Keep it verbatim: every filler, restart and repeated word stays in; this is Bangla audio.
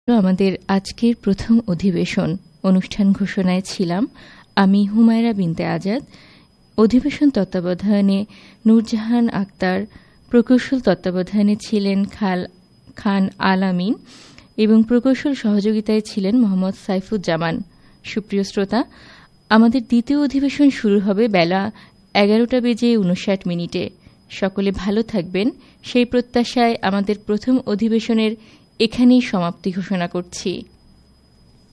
আমাদের আজকের প্রথম অধিবেশন অনুষ্ঠান ঘোষণায় ছিলাম আমি হুমায়রা বিনতে আজাদ। অধিবেশন তত্ত্বাবধানে নূরজাহান আক্তার, প্রকৌশল তত্ত্বাবধানে ছিলেন খাল খান আল আমিন এবং প্রকৌশল সহযোগিতায় ছিলেন মোহাম্মদ সাইফুজ্জামান। সুপ্রিয় শ্রোতা, আমাদের দ্বিতীয় অধিবেশন শুরু হবে বেলা এগারোটা বেজে উনষাট মিনিটে। সকলে ভালো থাকবেন সেই প্রত্যাশায় আমাদের প্রথম অধিবেশনের এখানেই সমাপ্তি ঘোষণা করছি।